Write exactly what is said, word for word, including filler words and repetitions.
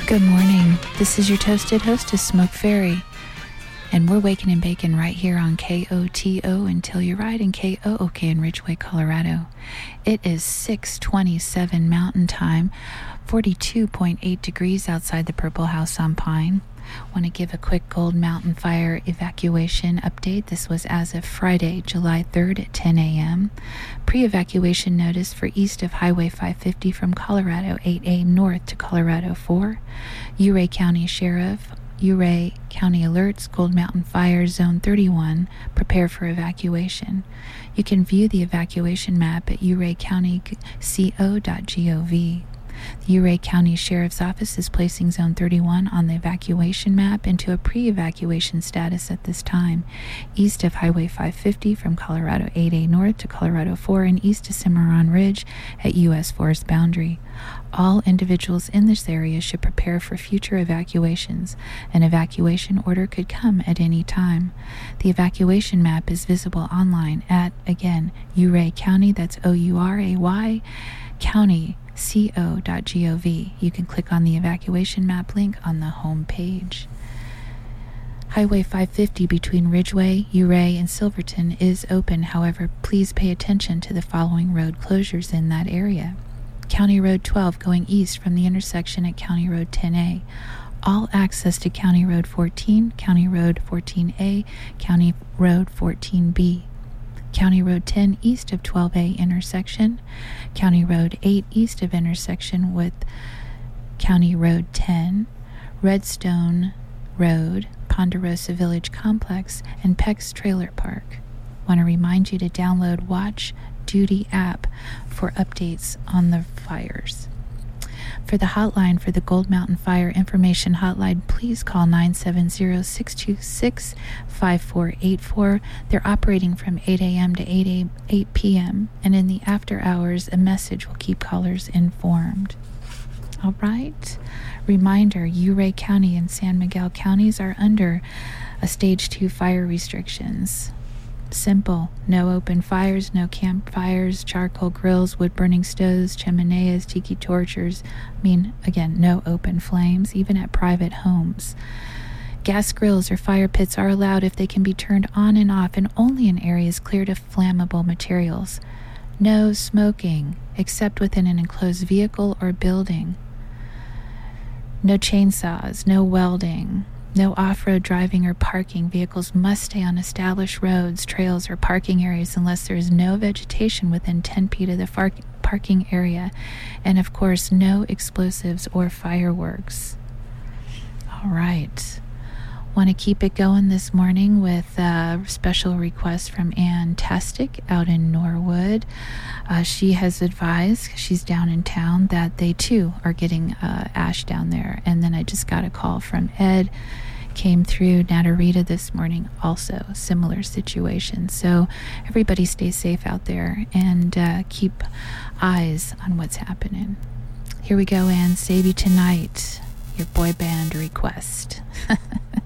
Good morning. This is your toasted hostess, Smoke Fairy. And we're waking and baking right here on K O T O until you're right in K O O K in Ridgeway, Colorado. It is six twenty-seven Mountain Time, forty-two point eight degrees outside the Purple House on Pine. Want to give a quick Gold Mountain Fire evacuation update. This was as of Friday, July third at ten a.m. Pre-evacuation notice for east of Highway five fifty from Colorado eight A north to Colorado four. Ouray County Sheriff, Ouray County alerts, Gold Mountain Fire Zone thirty-one, prepare for evacuation. You can view the evacuation map at ouray county co dot gov. The Ouray County Sheriff's Office is placing Zone thirty-one on the evacuation map into a pre-evacuation status at this time, east of Highway five fifty from Colorado eight A north to Colorado four and east to Cimarron Ridge at U S forest boundary. All individuals in this area should prepare for future evacuations. An evacuation order could come at any time. The evacuation map is visible online at, again, Ouray County, that's O U R A Y, county co dot gov. You can click on the evacuation map link on the home page. Highway five fifty between Ridgeway, Ouray, and Silverton is open. However, please pay attention to the following road closures in that area. County Road twelve going east from the intersection at County Road ten A. All access to County Road fourteen, County Road fourteen A, County Road fourteen B. County Road ten east of twelve A intersection, County Road eight east of intersection with County Road ten, Redstone Road, Ponderosa Village Complex, and Peck's Trailer Park. Want to remind you to download Watch Duty app for updates on the fires. For the hotline for the Gold Mountain Fire Information Hotline, please call nine seven zero, six two six, five four eight four. They're operating from eight a.m. to eight p.m. and in the after hours, a message will keep callers informed. All right. Reminder, Ouray County and San Miguel counties are under a stage two fire restrictions. Simple. No open fires, no campfires, charcoal grills, wood-burning stoves, chimeneas, tiki torches. I mean, again, no open flames, even at private homes. Gas grills or fire pits are allowed if they can be turned on and off and only in areas cleared of flammable materials. No smoking, except within an enclosed vehicle or building. No chainsaws, no welding. No off-road driving or parking. Vehicles must stay on established roads, trails, or parking areas unless there is no vegetation within ten feet of the far- parking area. And, of course, no explosives or fireworks. All right. Want to keep it going this morning with a special request from Ann Tastic out in Norwood. Uh, she has advised, she's down in town, that they, too, are getting uh, ash down there. And then I just got a call from Ed. Came through Natarita this morning, also similar situation. So everybody stay safe out there and uh, keep eyes on what's happening. Here we go, Ann. Save You Tonight, your boy band request.